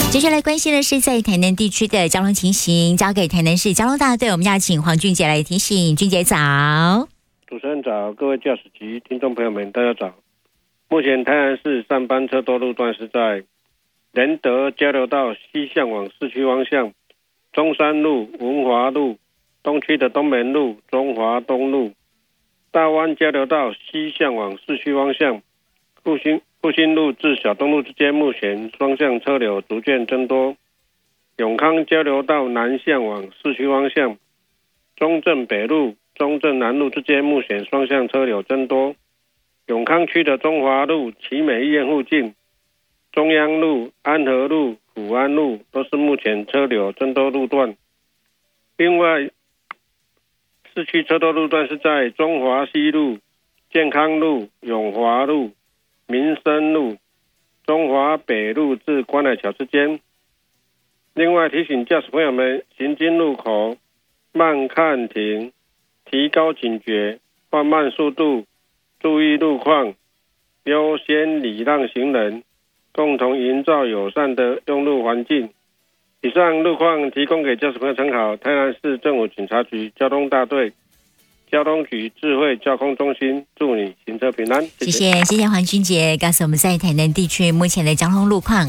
接下来关心的是在台南地区的交通情形，交给台南市交通大队，我们要请黄俊杰来提醒。俊杰早。 主持人早，各位驾驶及听众朋友们，大家早。目前台南市上班车多路段是在仁德交流道西向往市区方向，中山路、文华路、东区的东门路、中华东路，大湾交流道西向往市区方向，复兴路至小东路之间目前双向车流逐渐增多。永康交流道南向往市区方向，中正北路、中正南路之间目前双向车流增多。永康区的中华路、奇美医院附近、中央路、安和路、福安路都是目前车流增多路段。另外，市区车多路段是在中华西路、健康路、永华路、民生路、中华北路至关海桥之间。另外提醒驾驶朋友们，行经路口慢看停，提高警觉，放慢速度，注意路况，优先礼让行人，共同营造友善的用路环境。以上路况提供给驾驶朋友参考。台南市政府警察局交通大队交通局智慧交通中心，祝你行车平安。 谢谢黄俊杰告诉我们在台南地区目前的交通路况。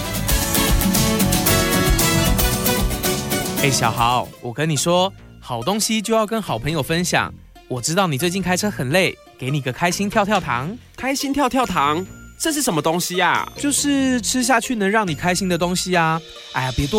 小豪，我跟你说，好东西就要跟好朋友分享。我知道你最近开车很累，给你个开心跳跳糖。 开心跳跳糖，这是什么东西啊？ 就是吃下去能让你开心的东西啊。哎呀，别多